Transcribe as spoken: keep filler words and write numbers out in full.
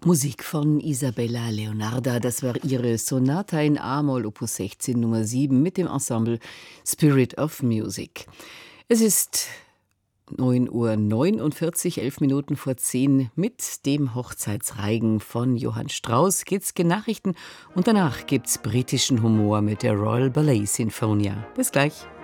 Musik von Isabella Leonarda, das war ihre Sonata in A-Moll Opus sechzehn Nummer sieben mit dem Ensemble Spirit of Music. Es ist neun Uhr neunundvierzig, elf Minuten vor zehn. Mit dem Hochzeitsreigen von Johann Strauss geht's Nachrichten und danach gibt's britischen Humor mit der Royal Ballet Sinfonia. Bis gleich.